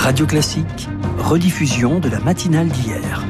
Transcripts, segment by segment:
Radio Classique, rediffusion de la matinale d'hier.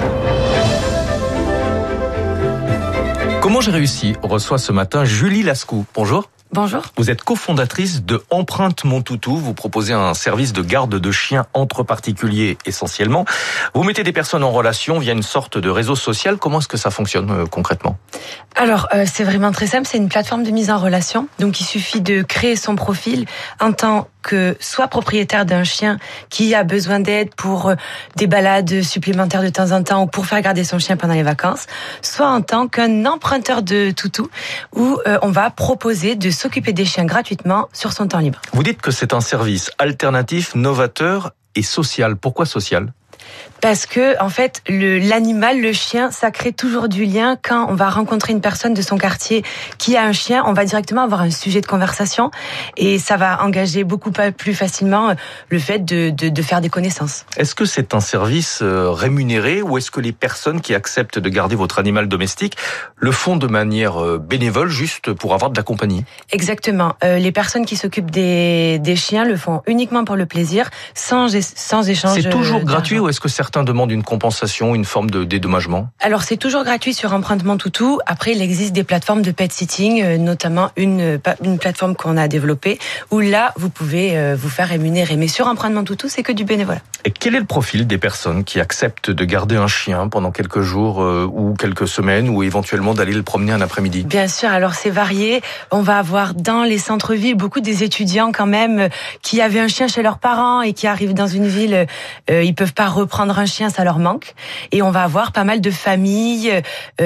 Comment j'ai réussi reçoit ce matin Julie Lascou. Bonjour. Bonjour. Vous êtes cofondatrice de Empreinte Mon Toutou. Vous proposez un service de garde de chiens entre particuliers essentiellement. Vous mettez des personnes en relation via une sorte de réseau social. Comment est-ce que ça fonctionne concrètement ? Alors, c'est vraiment très simple. C'est une plateforme de mise en relation. Donc, il suffit de créer son profil en tant que soit propriétaire d'un chien qui a besoin d'aide pour des balades supplémentaires de temps en temps ou pour faire garder son chien pendant les vacances, soit en tant qu'un emprunteur de toutou où on va proposer de s'occuper des chiens gratuitement sur son temps libre. Vous dites que c'est un service alternatif, novateur et social. Pourquoi social ? Parce que, en fait, l'animal, le chien, ça crée toujours du lien. Quand on va rencontrer une personne de son quartier qui a un chien, on va directement avoir un sujet de conversation et ça va engager beaucoup plus facilement le fait de faire des connaissances. Est-ce que c'est un service rémunéré ou est-ce que les personnes qui acceptent de garder votre animal domestique le font de manière bénévole, juste pour avoir de la compagnie ? Exactement. Les personnes qui s'occupent des chiens le font uniquement pour le plaisir, sans échange. C'est toujours gratuit ou est-ce que certains demandent une compensation, une forme de dédommagement ? Alors c'est toujours gratuit sur Empreinte Mon Toutou. Après il existe des plateformes de pet sitting, notamment une plateforme qu'on a développée où là vous pouvez vous faire rémunérer. Mais sur Empreinte Mon Toutou c'est que du bénévolat. Et quel est le profil des personnes qui acceptent de garder un chien pendant quelques jours ou quelques semaines ou éventuellement d'aller le promener un après-midi ? Bien sûr, alors c'est varié. On va avoir dans les centres-villes beaucoup des étudiants quand même qui avaient un chien chez leurs parents et qui arrivent dans une ville, ils peuvent pas reprendre un chien, ça leur manque. Et on va avoir pas mal de familles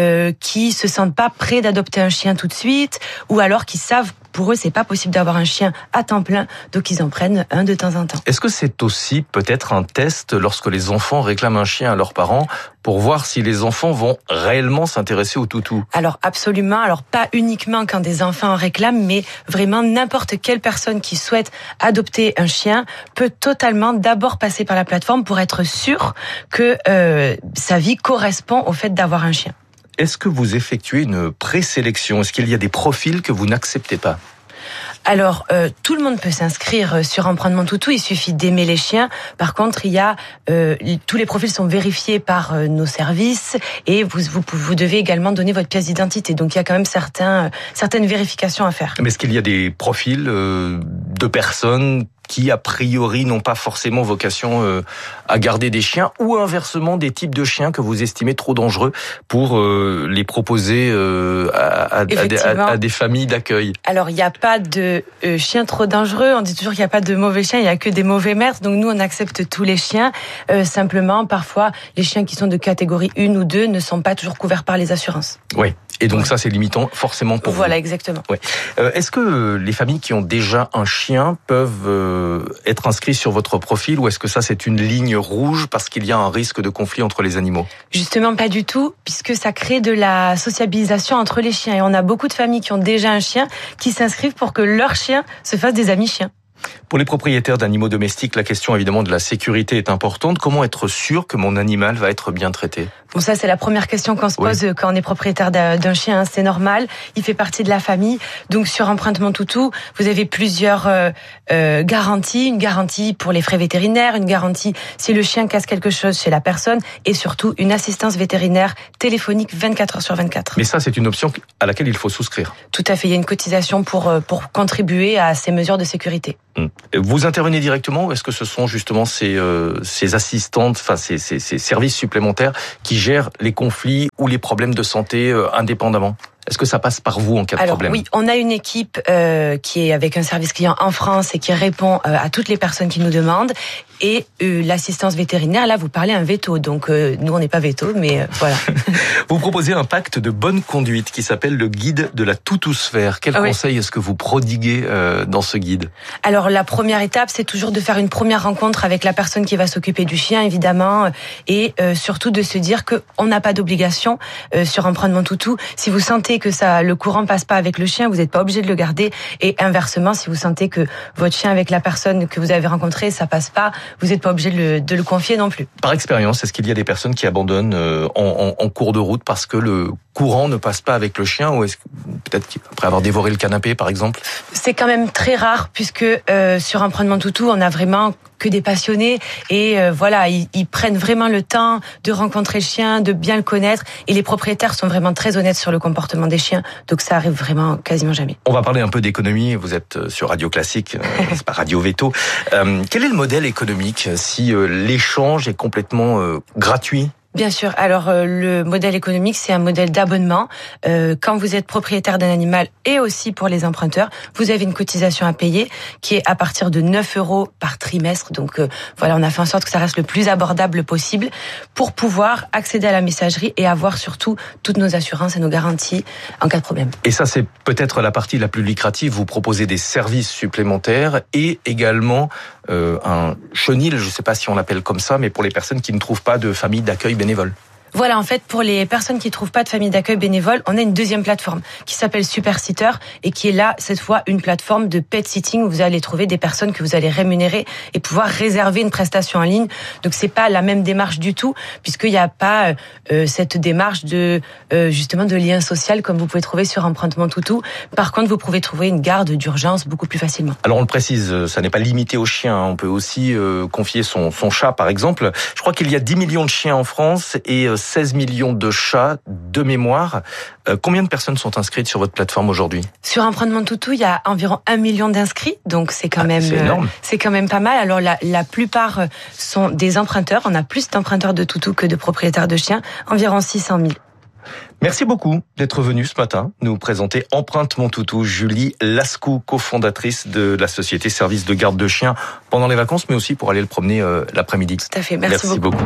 qui se sentent pas prêts d'adopter un chien tout de suite ou alors qui savent pour eux, c'est pas possible d'avoir un chien à temps plein, donc ils en prennent un de temps en temps. Est-ce que c'est aussi peut-être un test lorsque les enfants réclament un chien à leurs parents pour voir si les enfants vont réellement s'intéresser au toutou ? Alors absolument, alors pas uniquement quand des enfants en réclament, mais vraiment n'importe quelle personne qui souhaite adopter un chien peut totalement d'abord passer par la plateforme pour être sûr que sa vie correspond au fait d'avoir un chien. Est-ce que vous effectuez une présélection ? Est-ce qu'il y a des profils que vous n'acceptez pas ? Alors, tout le monde peut s'inscrire sur Empreinte Mon Toutou, il suffit d'aimer les chiens. Par contre, il y a tous les profils sont vérifiés par nos services et vous devez également donner votre pièce d'identité. Donc, il y a quand même certaines vérifications à faire. Mais est-ce qu'il y a des profils de personnes qui, a priori, n'ont pas forcément vocation à garder des chiens, ou inversement des types de chiens que vous estimez trop dangereux pour les proposer à des familles d'accueil ? Alors, il n'y a pas de chiens trop dangereux. On dit toujours qu'il n'y a pas de mauvais chiens, il n'y a que des mauvais maîtres. Donc, nous, on accepte tous les chiens. Simplement, parfois, les chiens qui sont de catégorie 1 ou 2 ne sont pas toujours couverts par les assurances. Oui. Et donc ça, c'est limitant forcément pour vous. Voilà, exactement. Ouais. Est-ce que les familles qui ont déjà un chien peuvent être inscrites sur votre profil ou est-ce que ça, c'est une ligne rouge parce qu'il y a un risque de conflit entre les animaux ? Justement, pas du tout, puisque ça crée de la sociabilisation entre les chiens. Et on a beaucoup de familles qui ont déjà un chien qui s'inscrivent pour que leur chien se fasse des amis chiens. Pour les propriétaires d'animaux domestiques, la question évidemment de la sécurité est importante. Comment être sûr que mon animal va être bien traité ? Bon, ça c'est la première question qu'on se pose quand on est propriétaire d'un chien. C'est normal, il fait partie de la famille. Donc sur Empreinte Mon Toutou, vous avez plusieurs garanties. Une garantie pour les frais vétérinaires, une garantie si le chien casse quelque chose chez la personne et surtout une assistance vétérinaire téléphonique 24 heures sur 24. Mais ça, c'est une option à laquelle il faut souscrire. Tout à fait, il y a une cotisation pour contribuer à ces mesures de sécurité. Vous intervenez directement ou est-ce que ce sont justement ces assistantes, enfin ces services supplémentaires qui gèrent les conflits ou les problèmes de santé indépendamment ? Est-ce que ça passe par vous en cas de problème ? Oui, on a une équipe qui est avec un service client en France et qui répond à toutes les personnes qui nous demandent. Et l'assistance vétérinaire, là, vous parlez un veto. Donc, nous, on n'est pas veto, mais voilà. Vous proposez un pacte de bonne conduite qui s'appelle le guide de la toutousphère. Quel conseil est-ce que vous prodiguez dans ce guide ? Alors, la première étape, c'est toujours de faire une première rencontre avec la personne qui va s'occuper du chien, évidemment. Et surtout de se dire qu'on n'a pas d'obligation sur Empreinte Mon Toutou. Si vous sentez que le courant passe pas avec le chien, vous n'êtes pas obligé de le garder. Et inversement, si vous sentez que votre chien avec la personne que vous avez rencontrée, ça passe pas, vous n'êtes pas obligé de le confier non plus. Par expérience, est-ce qu'il y a des personnes qui abandonnent en cours de route parce que le courant ne passe pas avec le chien, ou est-ce que peut-être qu'après avoir dévoré le canapé, par exemple? C'est quand même très rare, puisque sur Empreinte Mon Toutou, on a vraiment que des passionnés, et voilà, ils prennent vraiment le temps de rencontrer le chien, de bien le connaître, et les propriétaires sont vraiment très honnêtes sur le comportement des chiens, donc ça arrive vraiment quasiment jamais. On va parler un peu d'économie, vous êtes sur Radio Classique, c'est pas Radio Veto. Quel est le modèle économique si l'échange est complètement gratuit? Bien sûr. Alors, le modèle économique, c'est un modèle d'abonnement. Quand vous êtes propriétaire d'un animal, et aussi pour les emprunteurs, vous avez une cotisation à payer qui est à partir de 9 € par trimestre. Donc, voilà, on a fait en sorte que ça reste le plus abordable possible pour pouvoir accéder à la messagerie et avoir surtout toutes nos assurances et nos garanties en cas de problème. Et ça, c'est peut-être la partie la plus lucrative. Vous proposez des services supplémentaires et également un chenil, je ne sais pas si on l'appelle comme ça, mais pour les personnes qui ne trouvent pas de famille d'accueil bénévole. Voilà, en fait, pour les personnes qui ne trouvent pas de famille d'accueil bénévole, on a une deuxième plateforme qui s'appelle Supersitter et qui est là, cette fois, une plateforme de pet sitting où vous allez trouver des personnes que vous allez rémunérer et pouvoir réserver une prestation en ligne. Donc, c'est pas la même démarche du tout, puisqu'il n'y a pas cette démarche de justement de lien social comme vous pouvez trouver sur Empreinte Mon Toutou. Par contre, vous pouvez trouver une garde d'urgence beaucoup plus facilement. Alors, on le précise, ça n'est pas limité aux chiens. On peut aussi confier son chat, par exemple. Je crois qu'il y a 10 millions de chiens en France et 16 millions de chats de mémoire. Combien de personnes sont inscrites sur votre plateforme aujourd'hui? Sur Empreinte Mon Toutou, il y a environ 1 million d'inscrits, donc c'est quand même énorme. C'est quand même pas mal. Alors la plupart sont des emprunteurs. On a plus d'emprunteurs de toutous que de propriétaires de chiens, environ 600 000. Merci beaucoup d'être venue ce matin nous présenter Empreinte Mon Toutou. Julie Lascou, cofondatrice de la société Service de garde de chiens pendant les vacances, mais aussi pour aller le promener l'après-midi. Tout à fait, merci beaucoup.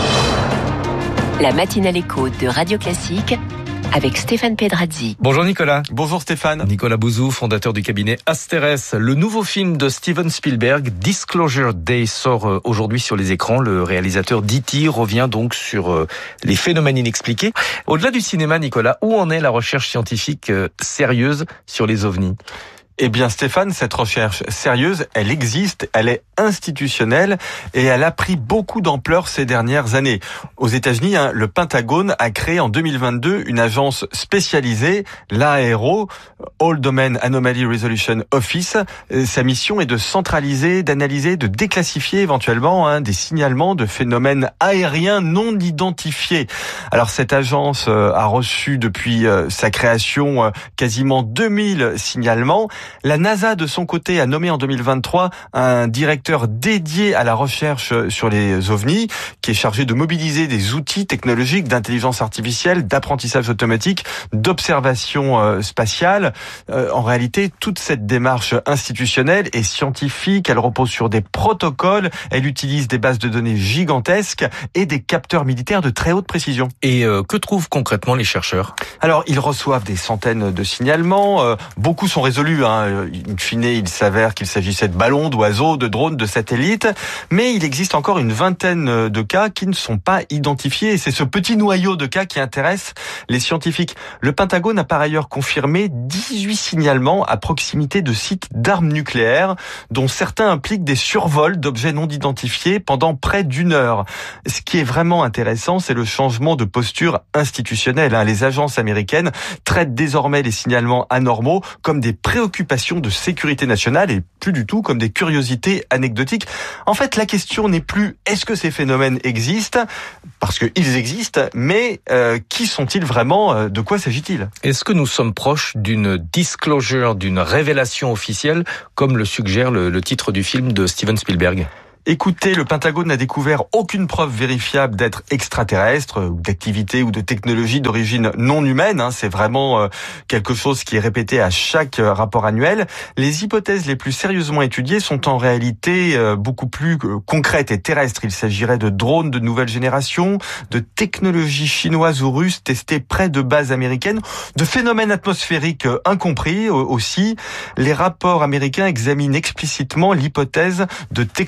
La matinale écho de Radio Classique avec Stéphane Pedrazzi. Bonjour Nicolas. Bonjour Stéphane. Nicolas Bouzou, fondateur du cabinet Asterès. Le nouveau film de Steven Spielberg, Disclosure Day, sort aujourd'hui sur les écrans. Le réalisateur d'E.T. revient donc sur les phénomènes inexpliqués. Au-delà du cinéma, Nicolas, où en est la recherche scientifique sérieuse sur les ovnis ? Eh bien Stéphane, cette recherche sérieuse, elle existe, elle est institutionnelle et elle a pris beaucoup d'ampleur ces dernières années. Aux États-Unis, le Pentagone a créé en 2022 une agence spécialisée, l'AARO, All Domain Anomaly Resolution Office. Sa mission est de centraliser, d'analyser, de déclassifier éventuellement des signalements de phénomènes aériens non identifiés. Alors cette agence a reçu depuis sa création quasiment 2000 signalements. La NASA, de son côté, a nommé en 2023 un directeur dédié à la recherche sur les ovnis, qui est chargé de mobiliser des outils technologiques d'intelligence artificielle, d'apprentissage automatique, d'observation spatiale. En réalité, toute cette démarche institutionnelle est scientifique, elle repose sur des protocoles, elle utilise des bases de données gigantesques et des capteurs militaires de très haute précision. Et que trouvent concrètement les chercheurs ? Alors, ils reçoivent des centaines de signalements, beaucoup sont résolus. In fine, il s'avère qu'il s'agissait de ballons, d'oiseaux, de drones, de satellites, mais il existe encore une vingtaine de cas qui ne sont pas identifiés, et c'est ce petit noyau de cas qui intéresse les scientifiques. Le Pentagone a par ailleurs confirmé 18 signalements à proximité de sites d'armes nucléaires, dont certains impliquent des survols d'objets non identifiés pendant près d'1 heure. Ce qui est vraiment intéressant, c'est le changement de posture institutionnelle. Les agences américaines traitent désormais les signalements anormaux comme des préoccupations de sécurité nationale et plus du tout comme des curiosités anecdotiques. En fait, la question n'est plus est-ce que ces phénomènes existent, parce qu'ils existent, mais qui sont-ils vraiment ? De quoi s'agit-il ? Est-ce que nous sommes proches d'une disclosure, d'une révélation officielle, comme le suggère le titre du film de Steven Spielberg ? Écoutez, le Pentagone n'a découvert aucune preuve vérifiable d'être extraterrestre, ou d'activité ou de technologie d'origine non humaine. C'est vraiment quelque chose qui est répété à chaque rapport annuel. Les hypothèses les plus sérieusement étudiées sont en réalité beaucoup plus concrètes et terrestres. Il s'agirait de drones de nouvelle génération, de technologies chinoises ou russes testées près de bases américaines, de phénomènes atmosphériques incompris aussi. Les rapports américains examinent explicitement l'hypothèse de technologie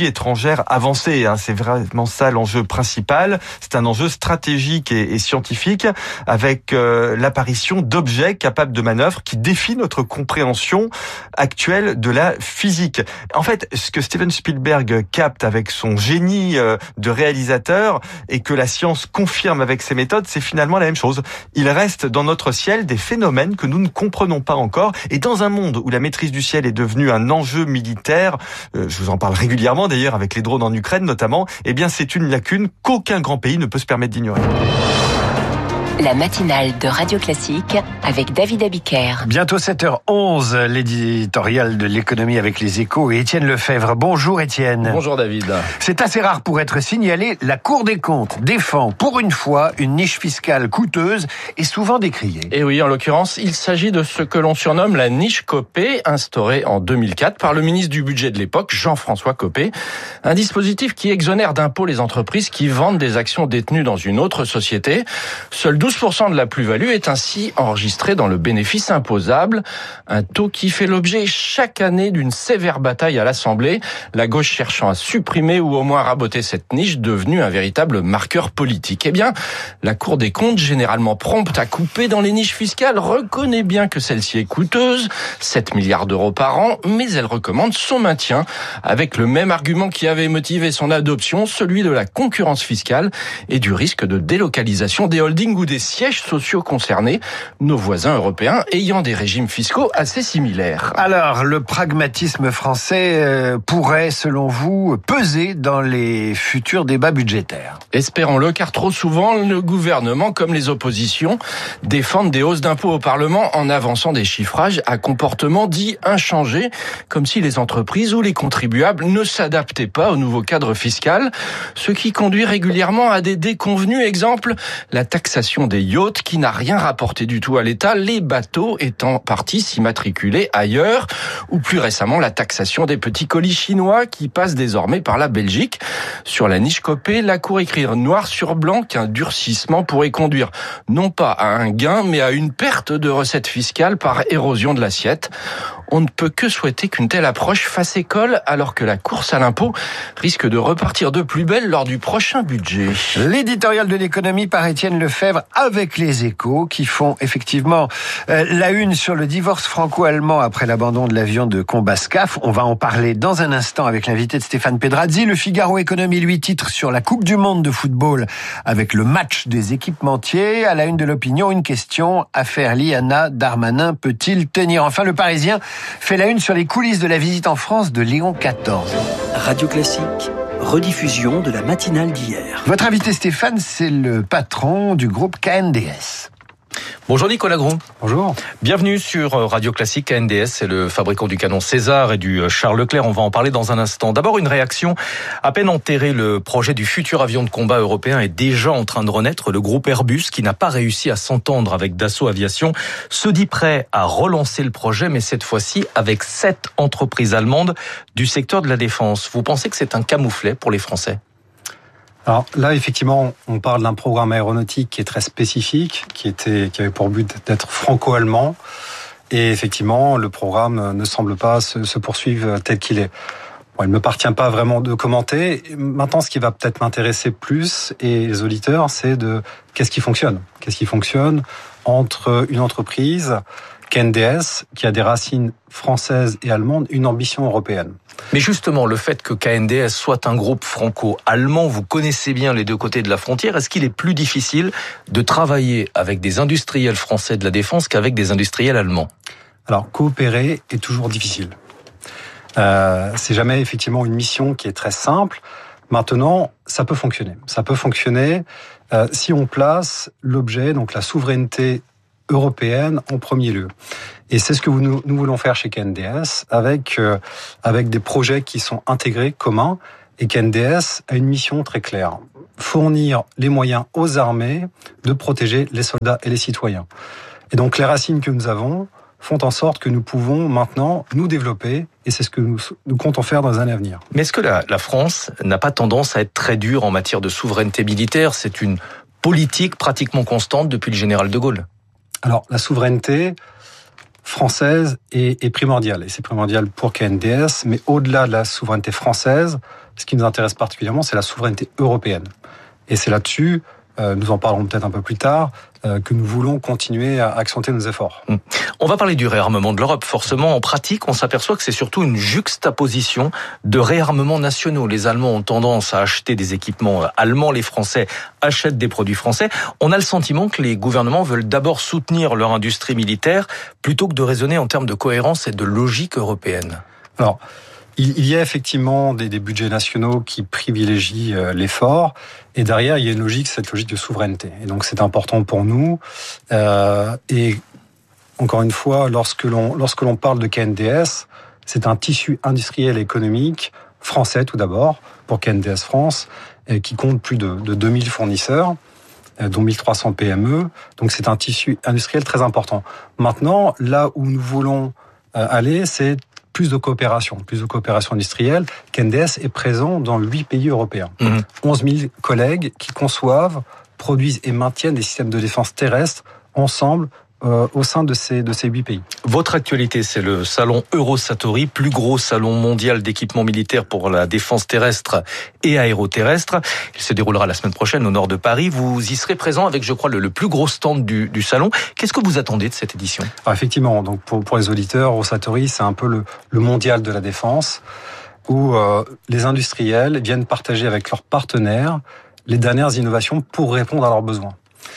étrangère avancée. C'est vraiment ça l'enjeu principal. C'est un enjeu stratégique et scientifique, avec l'apparition d'objets capables de manœuvre qui défient notre compréhension actuelle de la physique. En fait, ce que Steven Spielberg capte avec son génie de réalisateur et que la science confirme avec ses méthodes, c'est finalement la même chose. Il reste dans notre ciel des phénomènes que nous ne comprenons pas encore, et dans un monde où la maîtrise du ciel est devenue un enjeu militaire, je vous en parle régulièrement d'ailleurs avec les drones en Ukraine notamment, eh bien c'est une lacune qu'aucun grand pays ne peut se permettre d'ignorer. La matinale de Radio Classique avec David Abiker. Bientôt 7h11, l'éditorial de l'économie avec les Échos et Étienne Lefebvre. Bonjour Étienne. Bonjour David. C'est assez rare pour être signalé. La Cour des comptes défend pour une fois une niche fiscale coûteuse et souvent décriée. Et oui, en l'occurrence, il s'agit de ce que l'on surnomme la niche Copé, instaurée en 2004 par le ministre du Budget de l'époque, Jean-François Copé. Un dispositif qui exonère d'impôts les entreprises qui vendent des actions détenues dans une autre société. Seuls 12% de la plus-value est ainsi enregistré dans le bénéfice imposable, un taux qui fait l'objet chaque année d'une sévère bataille à l'Assemblée, la gauche cherchant à supprimer ou au moins raboter cette niche devenue un véritable marqueur politique. Eh bien, la Cour des comptes, généralement prompte à couper dans les niches fiscales, reconnaît bien que celle-ci est coûteuse, 7 milliards d'euros par an, mais elle recommande son maintien, avec le même argument qui avait motivé son adoption, celui de la concurrence fiscale et du risque de délocalisation des holdings ou des sièges sociaux concernés, nos voisins européens ayant des régimes fiscaux assez similaires. Alors, le pragmatisme français pourrait, selon vous, peser dans les futurs débats budgétaires? Espérons-le, car trop souvent, le gouvernement, comme les oppositions, défendent des hausses d'impôts au Parlement en avançant des chiffrages à comportement dit inchangé, comme si les entreprises ou les contribuables ne s'adaptaient pas au nouveau cadre fiscal, ce qui conduit régulièrement à des déconvenus. Exemple, la taxation des yachts qui n'a rien rapporté du tout à l'État, les bateaux étant partis s'immatriculer ailleurs, ou plus récemment la taxation des petits colis chinois qui passent désormais par la Belgique. Sur la niche Copé, la Cour écrit noir sur blanc qu'un durcissement pourrait conduire non pas à un gain, mais à une perte de recettes fiscales par érosion de l'assiette. On ne peut que souhaiter qu'une telle approche fasse école, alors que la course à l'impôt risque de repartir de plus belle lors du prochain budget. L'éditorial de l'économie par Étienne Lefebvre avec les Échos qui font effectivement la une sur le divorce franco-allemand après l'abandon de l'avion de combat SCAF. On va en parler dans un instant avec l'invité de Stéphane Pedrazzi. Le Figaro Économie lui titre sur la Coupe du Monde de football avec le match des équipementiers. À la une de l'Opinion, une question: affaire Liana, Darmanin peut-il tenir? Enfin, le Parisien fait la une sur les coulisses de la visite en France de Léon XIV. Radio Classique, rediffusion de la matinale d'hier. Votre invité Stéphane, c'est le patron du groupe KNDS. Bonjour Nicolas Gros. Bonjour. Bienvenue sur Radio Classique. KNDS, c'est le fabricant du canon César et du Charles Leclerc. On va en parler dans un instant. D'abord, une réaction. À peine enterré, le projet du futur avion de combat européen est déjà en train de renaître. Le groupe Airbus, qui n'a pas réussi à s'entendre avec Dassault Aviation, se dit prêt à relancer le projet, mais cette fois-ci avec 7 entreprises allemandes du secteur de la défense. Vous pensez que c'est un camouflet pour les Français ? Alors là, effectivement, on parle d'un programme aéronautique qui est très spécifique, qui avait pour but d'être franco-allemand. Et effectivement, le programme ne semble pas se poursuivre tel qu'il est. Bon, il ne m'appartient pas vraiment de commenter. Maintenant, ce qui va peut-être m'intéresser plus, et les auditeurs, c'est de qu'est-ce qui fonctionne. Qu'est-ce qui fonctionne entre une entreprise, KNDS, qui a des racines françaises et allemandes, une ambition européenne. Mais justement, le fait que KNDS soit un groupe franco-allemand, vous connaissez bien les deux côtés de la frontière, est-ce qu'il est plus difficile de travailler avec des industriels français de la défense qu'avec des industriels allemands ? Alors, coopérer est toujours difficile. C'est jamais effectivement une mission qui est très simple. Maintenant, ça peut fonctionner. Ça peut fonctionner si on place l'objet, donc la souveraineté européenne en premier lieu. Et c'est ce que nous voulons faire chez KNDS avec des projets qui sont intégrés, communs. Et KNDS a une mission très claire: fournir les moyens aux armées de protéger les soldats et les citoyens. Et donc les racines que nous avons font en sorte que nous pouvons maintenant nous développer, et c'est ce que nous comptons faire dans les années à venir. Mais est-ce que la France n'a pas tendance à être très dure en matière de souveraineté militaire ? C'est une politique pratiquement constante depuis le général de Gaulle. Alors, la souveraineté française est primordiale, et c'est primordial pour KNDS, mais au-delà de la souveraineté française, ce qui nous intéresse particulièrement, c'est la souveraineté européenne. Et c'est là-dessus, nous en parlerons peut-être un peu plus tard, que nous voulons continuer à accentuer nos efforts. On va parler du réarmement de l'Europe. Forcément, en pratique, on s'aperçoit que c'est surtout une juxtaposition de réarmements nationaux. Les Allemands ont tendance à acheter des équipements allemands, les Français achètent des produits français. On a le sentiment que les gouvernements veulent d'abord soutenir leur industrie militaire plutôt que de raisonner en termes de cohérence et de logique européenne. Alors, il y a effectivement des budgets nationaux qui privilégient l'effort, et derrière, il y a une logique, cette logique de souveraineté. Et donc, c'est important pour nous. Et encore une fois, lorsque l'on parle de KNDS, c'est un tissu industriel et économique français tout d'abord, pour KNDS France, qui compte plus de 2000 fournisseurs, dont 1300 PME. Donc, c'est un tissu industriel très important. Maintenant, là où nous voulons aller, c'est plus de coopération industrielle. KNDS est présent dans 8 pays européens. 11 000 collègues qui conçoivent, produisent et maintiennent des systèmes de défense terrestre ensemble au sein de ces 8 pays. Votre actualité, c'est le salon Eurosatory, plus gros salon mondial d'équipements militaires pour la défense terrestre et aéroterrestre. Il se déroulera la semaine prochaine au nord de Paris. Vous y serez présent avec, je crois, le plus gros stand du salon. Qu'est-ce que vous attendez de cette édition ? Alors effectivement, donc pour les auditeurs, Eurosatory, c'est un peu le mondial de la défense, où les industriels viennent partager avec leurs partenaires les dernières innovations pour répondre à leurs besoins.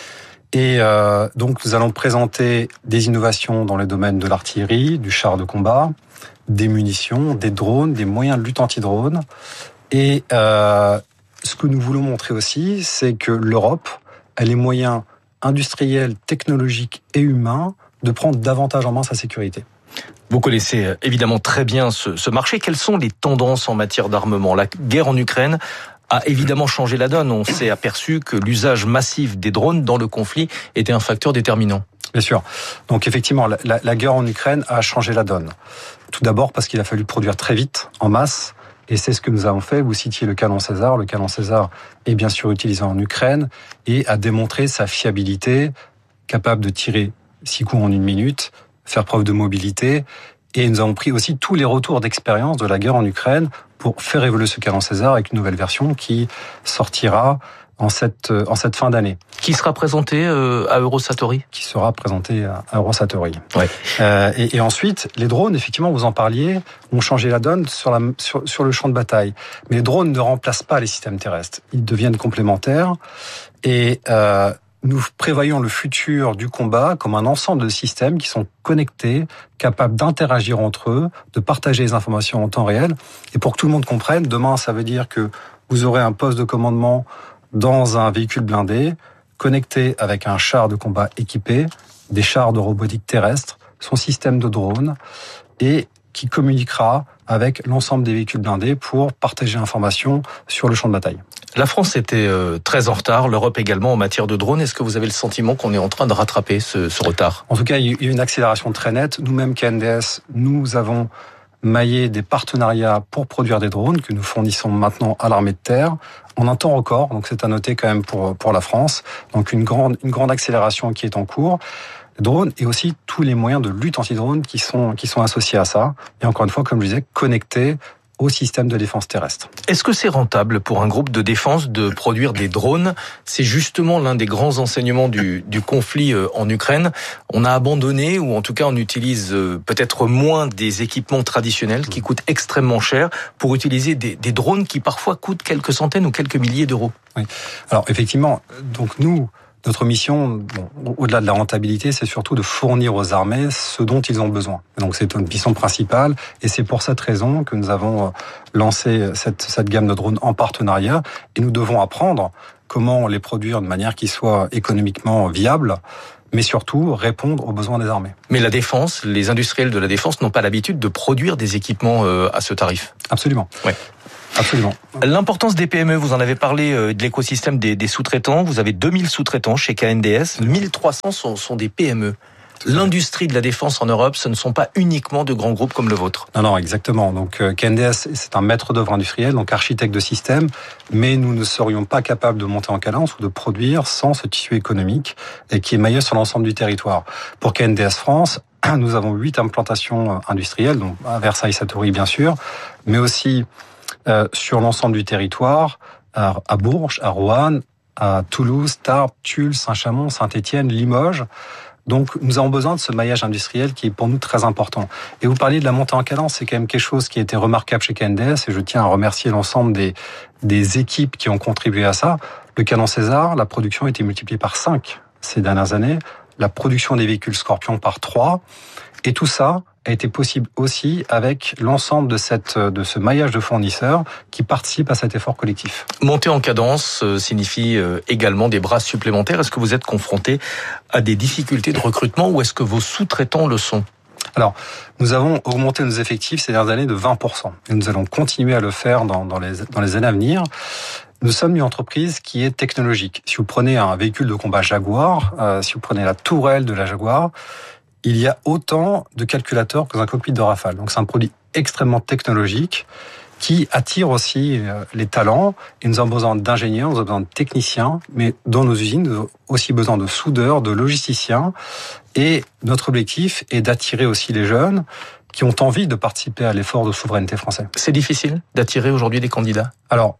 Et donc, nous allons présenter des innovations dans les domaines de l'artillerie, du char de combat, des munitions, des drones, des moyens de lutte anti-drone. Et ce que nous voulons montrer aussi, c'est que l'Europe a les moyens industriels, technologiques et humains de prendre davantage en main sa sécurité. Vous connaissez évidemment très bien ce marché. Quelles sont les tendances en matière d'armement ? La guerre en Ukraine a évidemment changé la donne. On s'est aperçu que l'usage massif des drones dans le conflit était un facteur déterminant. Bien sûr. Donc effectivement, la guerre en Ukraine a changé la donne. Tout d'abord parce qu'il a fallu produire très vite, en masse, et c'est ce que nous avons fait. Vous citiez le canon César. Le canon César est bien sûr utilisé en Ukraine et a démontré sa fiabilité, capable de tirer 6 coups en 1 minute, faire preuve de mobilité. Et nous avons pris aussi tous les retours d'expérience de la guerre en Ukraine pour faire évoluer ce canon César avec une nouvelle version qui sortira en cette fin d'année. Qui sera présenté à Eurosatory ? Qui sera présenté à Eurosatory. Ouais. Et ensuite, les drones, effectivement, vous en parliez, ont changé la donne sur le champ de bataille. Mais les drones ne remplacent pas les systèmes terrestres. Ils deviennent complémentaires. Et nous prévoyons le futur du combat comme un ensemble de systèmes qui sont connectés, capables d'interagir entre eux, de partager les informations en temps réel. Et pour que tout le monde comprenne, demain, ça veut dire que vous aurez un poste de commandement dans un véhicule blindé, connecté avec un char de combat équipé, des chars de robotique terrestre, son système de drone, et qui communiquera avec l'ensemble des véhicules blindés pour partager l'information sur le champ de bataille. La France était très en retard, l'Europe également en matière de drones. Est-ce que vous avez le sentiment qu'on est en train de rattraper ce retard ? En tout cas, il y a une accélération très nette. Nous-mêmes, KNDS, nous avons maillé des partenariats pour produire des drones que nous fournissons maintenant à l'armée de terre en un temps record. Donc c'est à noter quand même pour la France. Donc une grande accélération qui est en cours. Drones et aussi tous les moyens de lutte anti-drone qui sont associés à ça. Et encore une fois, comme je disais, connectés au système de défense terrestre. Est-ce que c'est rentable pour un groupe de défense de produire des drones ? C'est justement l'un des grands enseignements du conflit en Ukraine. On a abandonné, ou en tout cas on utilise peut-être moins des équipements traditionnels qui coûtent extrêmement cher pour utiliser des drones qui parfois coûtent quelques centaines ou quelques milliers d'euros. Oui. Alors effectivement, donc notre mission, au-delà de la rentabilité, c'est surtout de fournir aux armées ce dont ils ont besoin. Donc c'est une mission principale, et c'est pour cette raison que nous avons lancé cette gamme de drones en partenariat, et nous devons apprendre comment les produire de manière qui soit économiquement viable, mais surtout répondre aux besoins des armées. Mais la défense, les industriels de la défense n'ont pas l'habitude de produire des équipements à ce tarif. Absolument. Ouais. Absolument. L'importance des PME, vous en avez parlé, de l'écosystème des sous-traitants. Vous avez 2000 sous-traitants chez KNDS. 1300 sont des PME. L'industrie de la défense en Europe, ce ne sont pas uniquement de grands groupes comme le vôtre. Non, exactement. Donc KNDS, c'est un maître d'œuvre industriel, donc architecte de système, mais nous ne serions pas capables de monter en cadence ou de produire sans ce tissu économique et qui est maillé sur l'ensemble du territoire. Pour KNDS France, nous avons 8 implantations industrielles, donc à Versailles-Satory bien sûr, mais aussi sur l'ensemble du territoire, à Bourges, à Roanne, à Toulouse, Tarbes, Tulle, Saint-Chamond, Saint-Étienne, Limoges. Donc, nous avons besoin de ce maillage industriel qui est pour nous très important. Et vous parliez de la montée en cadence, c'est quand même quelque chose qui a été remarquable chez KNDS, et je tiens à remercier l'ensemble des équipes qui ont contribué à ça. Le canon César, la production a été multipliée par 5 ces dernières années, la production des véhicules Scorpion par 3, et tout ça a été possible aussi avec l'ensemble de ce maillage de fournisseurs qui participent à cet effort collectif. Monter en cadence signifie également des bras supplémentaires. Est-ce que vous êtes confronté à des difficultés de recrutement ou est-ce que vos sous-traitants le sont ? Alors, nous avons augmenté nos effectifs ces dernières années de 20%. Et nous allons continuer à le faire dans les années à venir. Nous sommes une entreprise qui est technologique. Si vous prenez un véhicule de combat Jaguar, si vous prenez la tourelle de la Jaguar, il y a autant de calculateurs que dans un cockpit de Rafale. Donc c'est un produit extrêmement technologique qui attire aussi les talents. Et nous avons besoin d'ingénieurs, nous avons besoin de techniciens, mais dans nos usines, nous avons aussi besoin de soudeurs, de logisticiens. Et notre objectif est d'attirer aussi les jeunes qui ont envie de participer à l'effort de souveraineté français. C'est difficile d'attirer aujourd'hui des candidats ? Alors,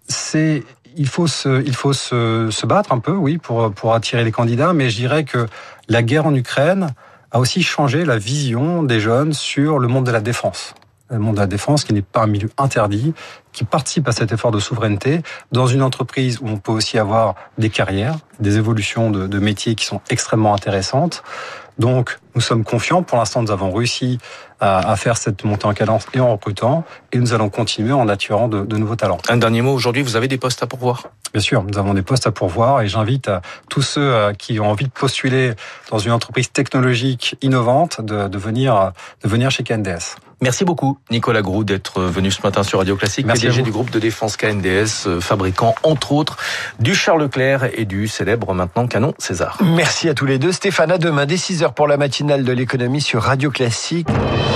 il faut se battre un peu, oui, pour attirer les candidats, mais je dirais que la guerre en Ukraine a aussi changé la vision des jeunes sur le monde de la défense. Le monde de la défense qui n'est pas un milieu interdit, qui participe à cet effort de souveraineté dans une entreprise où on peut aussi avoir des carrières, des évolutions de métiers qui sont extrêmement intéressantes. Donc, nous sommes confiants. Pour l'instant, nous avons réussi à faire cette montée en cadence et en recrutant. Et nous allons continuer en attirant de nouveaux talents. Un dernier mot. Aujourd'hui, vous avez des postes à pourvoir ? Bien sûr, nous avons des postes à pourvoir et j'invite tous ceux qui ont envie de postuler dans une entreprise technologique innovante de venir chez KNDS. Merci beaucoup, Nicolas Groult, d'être venu ce matin sur Radio Classique, PDG du groupe de défense KNDS, fabricant entre autres du Charles Leclerc et du célèbre maintenant canon César. Merci à tous les deux. Stéphane, à demain dès 6h pour la matinale de l'économie sur Radio Classique.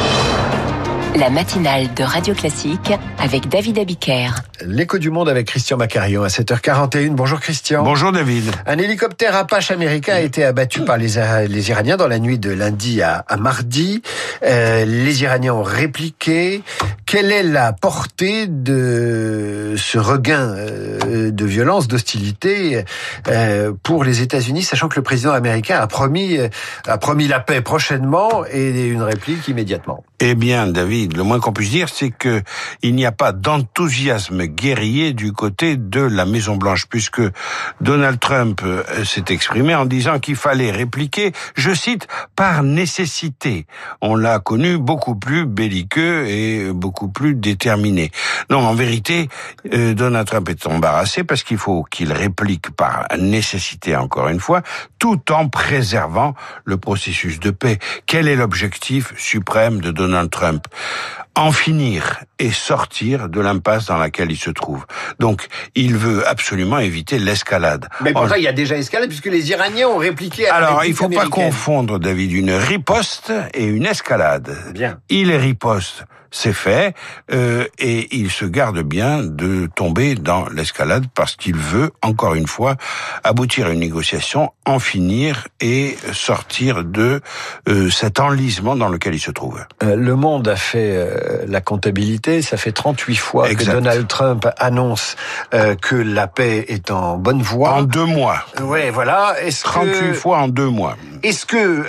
La matinale de Radio Classique avec David Abiker. L'écho du monde avec Christian Macarion à 7h41. Bonjour Christian. Bonjour David. Un hélicoptère Apache américain a été abattu par les Iraniens dans la nuit de lundi à mardi. Les Iraniens ont répliqué. Quelle est la portée de ce regain de violence, d'hostilité pour les États-Unis, sachant que le président américain a promis la paix prochainement et une réplique immédiatement? Eh bien, David, le moins qu'on puisse dire, c'est que il n'y a pas d'enthousiasme guerrier du côté de la Maison-Blanche, puisque Donald Trump s'est exprimé en disant qu'il fallait répliquer, je cite, par nécessité. On l'a connu beaucoup plus belliqueux et beaucoup plus déterminé. Non, en vérité, Donald Trump est embarrassé parce qu'il faut qu'il réplique par nécessité, encore une fois, tout en préservant le processus de paix. Quel est l'objectif suprême de Donald Trump? En finir et sortir de l'impasse dans laquelle il se trouve. Donc, il veut absolument éviter l'escalade. Mais pour ça, il y a déjà escalade puisque les Iraniens ont répliqué à la Alors, réplique il faut américaine. pas confondre, David, une riposte et une escalade. Bien. Il riposte, c'est fait, et il se garde bien de tomber dans l'escalade parce qu'il veut, encore une fois, aboutir à une négociation, en finir et sortir de cet enlisement dans lequel il se trouve. Le Monde a fait la comptabilité, ça fait 38 fois Exact. que Donald Trump annonce que la paix est en bonne voie. En 2 mois. Ouais, voilà. 38 fois en 2 mois. Est-ce que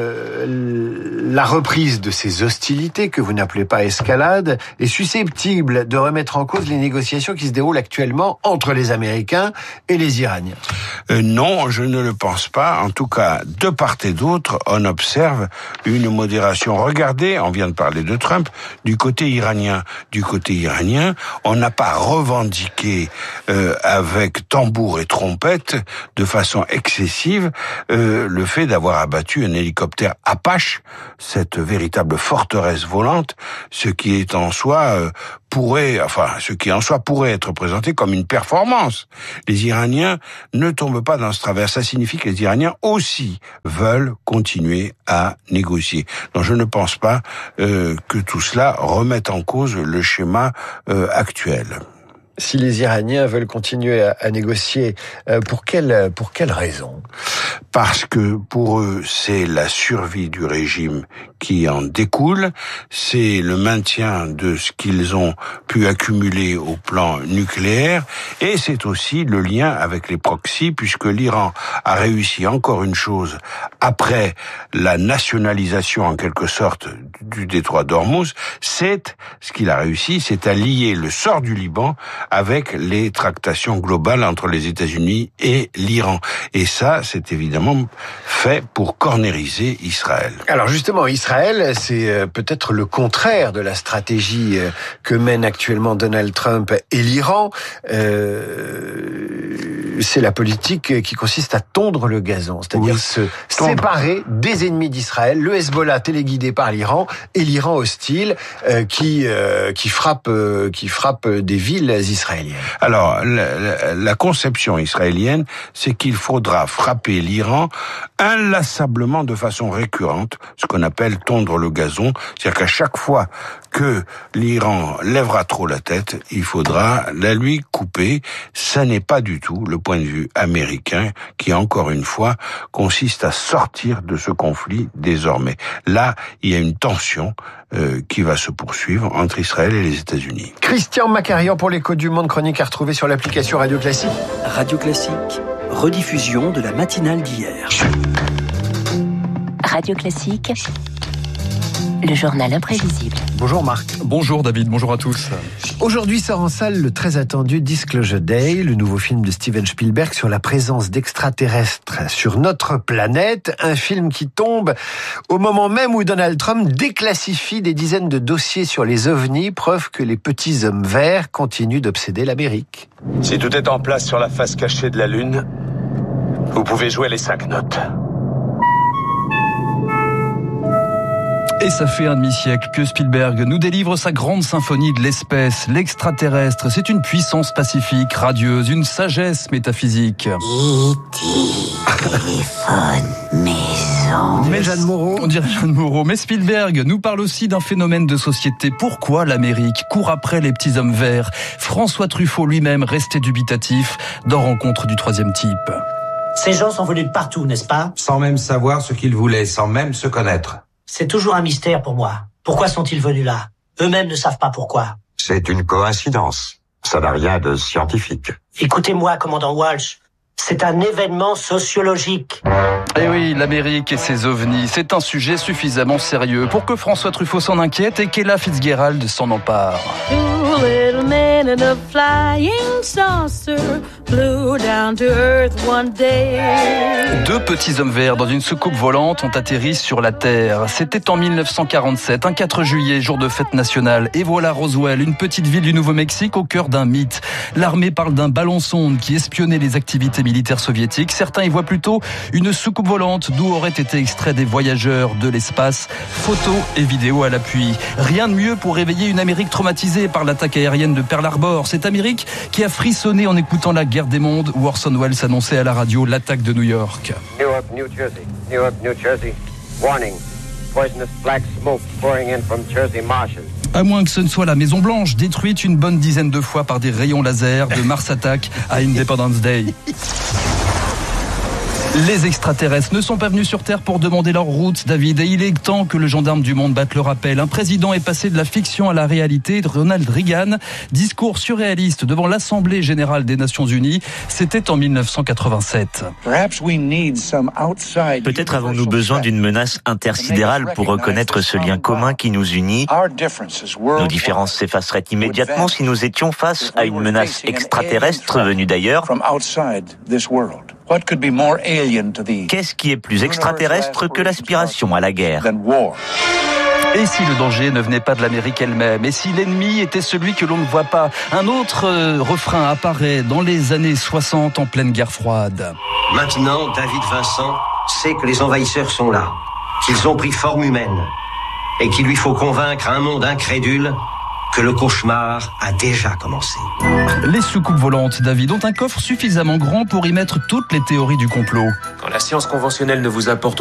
la reprise de ces hostilités, que vous n'appelez pas escalade, est susceptible de remettre en cause les négociations qui se déroulent actuellement entre les Américains et les Iraniens? Non, je ne le pense pas. En tout cas, de part et d'autre, on observe une modération. Regardez, on vient de parler de Trump, du côté iranien. Du côté iranien, on n'a pas revendiqué avec tambour et trompette, de façon excessive, le fait d'avoir abattu un hélicoptère Apache, cette véritable forteresse volante, ce qui en soi pourrait être présenté comme une performance. Les Iraniens ne tombent pas dans ce travers. Ça signifie que les Iraniens aussi veulent continuer à négocier. Donc je ne pense pas que tout cela remette en cause le schéma actuel. Si les Iraniens veulent continuer à négocier, pour quelle raison? Parce que pour eux, c'est la survie du régime qui en découle, c'est le maintien de ce qu'ils ont pu accumuler au plan nucléaire, et c'est aussi le lien avec les proxys, puisque l'Iran a réussi encore une chose après la nationalisation en quelque sorte du détroit d'Ormuz, c'est ce qu'il a réussi, c'est à lier le sort du Liban avec les tractations globales entre les États-Unis et l'Iran. Et ça, c'est évidemment fait pour cornériser Israël. Alors justement, Israël, c'est peut-être le contraire de la stratégie que mènent actuellement Donald Trump et l'Iran. C'est la politique qui consiste à tondre le gazon, c'est-à-dire se séparer des ennemis d'Israël, le Hezbollah téléguidé par l'Iran et l'Iran hostile qui frappe des villes israéliennes. Alors, la conception israélienne, c'est qu'il faudra frapper l'Iran inlassablement de façon récurrente, ce qu'on appelle tondre le gazon, c'est-à-dire qu'à chaque fois que l'Iran lèvera trop la tête, il faudra la lui couper. Ça n'est pas du tout le point de vue américain qui, encore une fois, consiste à sortir de ce conflit désormais. Là, il y a une tension qui va se poursuivre entre Israël et les États-Unis. Christian Macarian pour l'Écho du Monde, chronique à retrouver sur l'application Radio Classique. Radio Classique, rediffusion de la matinale d'hier. Radio Classique, le journal imprévisible. Bonjour Marc. Bonjour David, bonjour à tous. Aujourd'hui sort en salle le très attendu Disclosure Day, le nouveau film de Steven Spielberg sur la présence d'extraterrestres sur notre planète. Un film qui tombe au moment même où Donald Trump déclassifie des dizaines de dossiers sur les ovnis, preuve que les petits hommes verts continuent d'obséder l'Amérique. Si tout est en place sur la face cachée de la Lune, vous pouvez jouer les 5 notes. Et ça fait un demi-siècle que Spielberg nous délivre sa grande symphonie de l'espèce, l'extraterrestre. C'est une puissance pacifique, radieuse, une sagesse métaphysique. Téléphone, maison. Mais Jeanne Moreau. On dirait Jeanne Moreau. Mais Spielberg nous parle aussi d'un phénomène de société. Pourquoi l'Amérique court après les petits hommes verts? François Truffaut lui-même restait dubitatif dans Rencontre du troisième type. Ces gens sont venus de partout, n'est-ce pas? Sans même savoir ce qu'ils voulaient, sans même se connaître. C'est toujours un mystère pour moi. Pourquoi sont-ils venus là? Eux-mêmes ne savent pas pourquoi. C'est une coïncidence. Ça n'a rien de scientifique. Écoutez-moi, commandant Walsh. C'est un événement sociologique. Eh oui, l'Amérique et ses ovnis, c'est un sujet suffisamment sérieux pour que François Truffaut s'en inquiète et qu'Ella Fitzgerald s'en empare. Two little men in a flying saucer flew down to earth one day. Deux petits hommes verts dans une soucoupe volante ont atterri sur la Terre. C'était en 1947, un 4 juillet, jour de fête nationale. Et voilà Roswell, une petite ville du Nouveau-Mexique au cœur d'un mythe. L'armée parle d'un ballon-sonde qui espionnait les activités militaires soviétiques. Certains y voient plutôt une soucoupe volante d'où auraient été extraits des voyageurs de l'espace. Photos et vidéos à l'appui. Rien de mieux pour réveiller une Amérique traumatisée par l'attaque aérienne de Pearl Harbor. Cette Amérique qui a frissonné en écoutant La Guerre des mondes où Orson Welles annonçait à la radio l'attaque de New York. Newark, New Jersey. Newark, New Jersey. Warning. Poisonous black smoke pouring in from Jersey marshes. À moins que ce ne soit la Maison Blanche, détruite une bonne dizaine de fois par des rayons laser de Mars Attack à Independence Day. Les extraterrestres ne sont pas venus sur Terre pour demander leur route, David, et il est temps que le gendarme du monde batte le rappel. Un président est passé de la fiction à la réalité. Ronald Reagan, discours surréaliste devant l'Assemblée générale des Nations Unies, c'était en 1987. Peut-être avons-nous besoin d'une menace intersidérale pour reconnaître ce lien commun qui nous unit. Nos différences s'effaceraient immédiatement si nous étions face à une menace extraterrestre venue d'ailleurs. Qu'est-ce qui est plus extraterrestre que l'aspiration à la guerre? Et si le danger ne venait pas de l'Amérique elle-même? Et si l'ennemi était celui que l'on ne voit pas? Un autre refrain apparaît dans les années 60 en pleine guerre froide. Maintenant, David Vincent sait que les envahisseurs sont là, qu'ils ont pris forme humaine, et qu'il lui faut convaincre un monde incrédule que le cauchemar a déjà commencé. Les soucoupes volantes, David, ont un coffre suffisamment grand pour y mettre toutes les théories du complot. Quand la science conventionnelle ne vous apporte